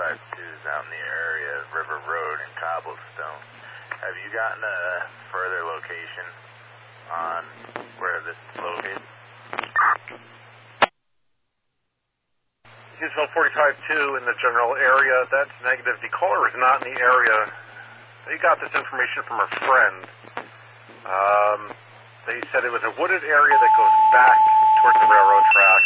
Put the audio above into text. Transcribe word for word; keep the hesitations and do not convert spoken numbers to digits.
five two is out in the area of River Road and Cobblestone. Have you gotten a further location on where this is located? Houston forty-five two in the general area. That's negative. The caller is not in the area. They got this information from her friend. Um, they said it was a wooded area that goes back towards the railroad track.